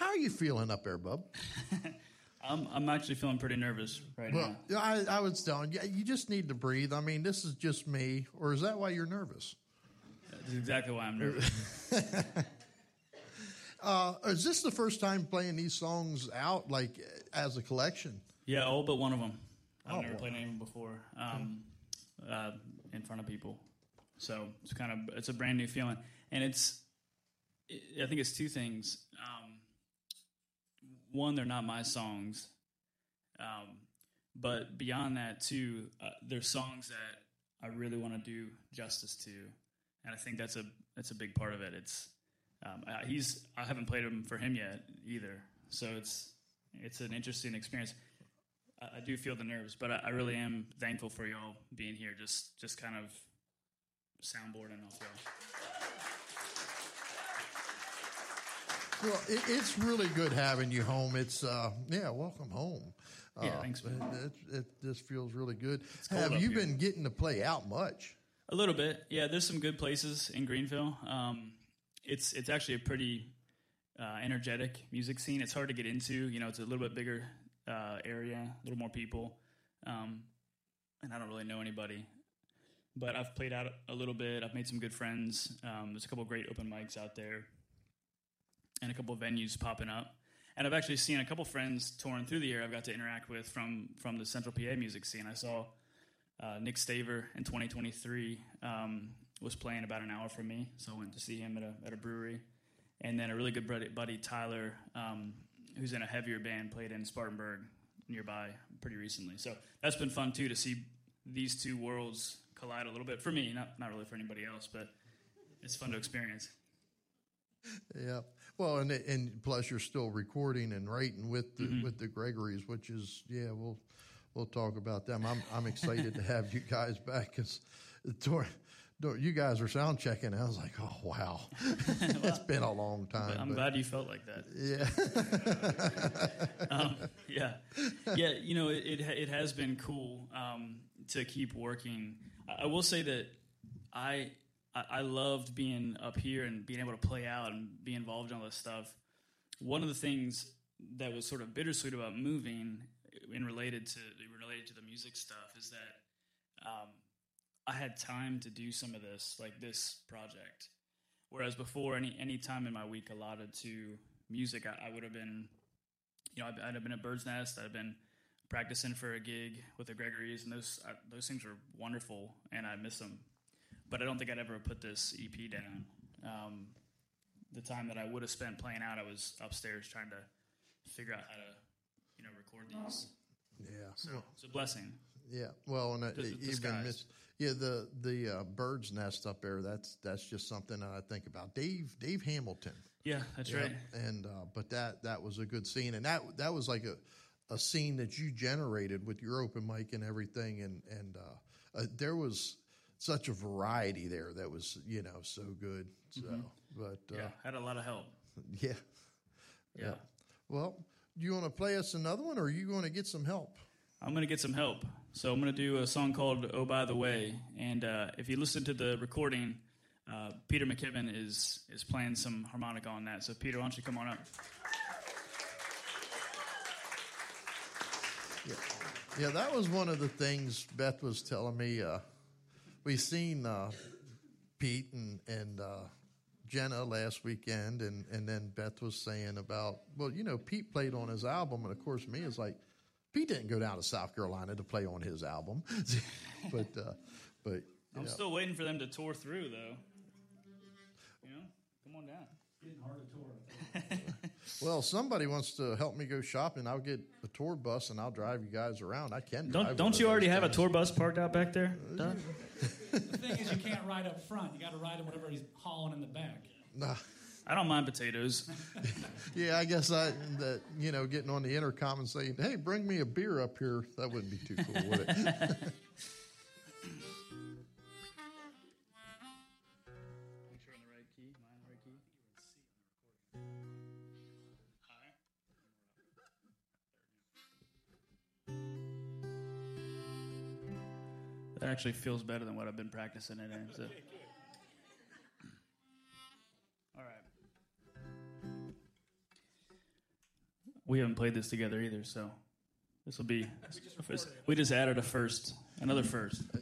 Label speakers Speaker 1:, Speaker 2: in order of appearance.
Speaker 1: are you feeling up there, bub?
Speaker 2: I'm actually feeling pretty nervous right now.
Speaker 1: Well, I was telling you, you just need to breathe. I mean, this is just me, or is that why you're nervous?
Speaker 2: That's exactly why I'm nervous.
Speaker 1: Is this the first time playing these songs out, like as a collection?
Speaker 2: Yeah, all but one of them. I've never played any of them before in front of people, so it's a brand new feeling, and I think it's two things. One, they're not my songs, but beyond that, too, they're songs that I really want to do justice to, and I think that's a big part of it. It's I haven't played them for him yet either, so it's an interesting experience. I do feel the nerves, but I really am thankful for y'all being here, just kind of soundboarding off y'all.
Speaker 1: Well, it's really good having you home. It's welcome home.
Speaker 2: Yeah, thanks, man.
Speaker 1: It just feels really good. Have you been getting to play out much?
Speaker 2: A little bit, yeah. There's some good places in Greenville. It's actually a pretty energetic music scene. It's hard to get into. It's a little bit bigger area, a little more people, and I don't really know anybody. But I've played out a little bit. I've made some good friends. There's a couple of great open mics out there, and a couple of venues popping up. And I've actually seen a couple friends touring through the year I've got to interact with from the Central PA music scene. I saw Nick Staver in 2023 was playing about an hour from me, so I went to see him at a brewery. And then a really good buddy, Tyler, who's in a heavier band, played in Spartanburg nearby pretty recently. So that's been fun, too, to see these two worlds collide a little bit. For me, not really for anybody else, but it's fun to experience.
Speaker 1: Yeah. Well, and plus you're still recording and writing with the Gregories, which is, we'll talk about them. I'm excited to have you guys back because you guys are sound checking. I was like, oh, wow. It's been a long time.
Speaker 2: I'm glad you felt like that.
Speaker 1: Yeah.
Speaker 2: Yeah, it has been cool to keep working. I will say that I loved being up here and being able to play out and be involved in all this stuff. One of the things that was sort of bittersweet about moving related to the music stuff is that I had time to do some of this, like this project. Whereas before, any time in my week allotted to music, I would have been, I'd have been at Bird's Nest. I'd have been practicing for a gig with the Gregories, and those things were wonderful, and I miss them. But I don't think I'd ever put this EP down. The time that I would have spent playing out, I was upstairs trying to figure out how to, record these.
Speaker 1: Yeah,
Speaker 2: so it's a blessing.
Speaker 1: Yeah, well, and the Bird's Nest up there. That's just something that I think about. Dave Hamilton.
Speaker 2: Yeah, that's right.
Speaker 1: And but that was a good scene, and that was like a scene that you generated with your open mic and everything, and there was such a variety there that was so good. So, but
Speaker 2: had a lot of help.
Speaker 1: Yeah. Well, do you want to play us another one, or are you going to get some help?
Speaker 2: I'm going to get some help. So I'm going to do a song called "Oh By the Way," and if you listen to the recording, Peter McKibben is playing some harmonica on that. So Peter, why don't you come on up?
Speaker 1: Yeah, that was one of the things Beth was telling me. We seen Pete and Jenna last weekend, and then Beth was saying about, Pete played on his album, and of course me is like, Pete didn't go down to South Carolina to play on his album, but
Speaker 2: I'm still waiting for them to tour through though. Come on down.
Speaker 3: Getting hard to tour.
Speaker 1: Well, somebody wants to help me go shopping. I'll get a tour bus and I'll drive you guys around. I can.
Speaker 2: Don't you already have a tour bus parked out back there?
Speaker 3: The thing is, you can't ride up front. You got to ride in whatever he's hauling in the back.
Speaker 1: Nah.
Speaker 2: I don't mind potatoes.
Speaker 1: Yeah, I guess getting on the intercom and saying, "Hey, bring me a beer up here," that wouldn't be too cool, would it?
Speaker 2: Make sure in the right key. Am I in the right key? That actually feels better than what I've been practicing it in. So. All right. we haven't played this together either, so this will be. We just added another first.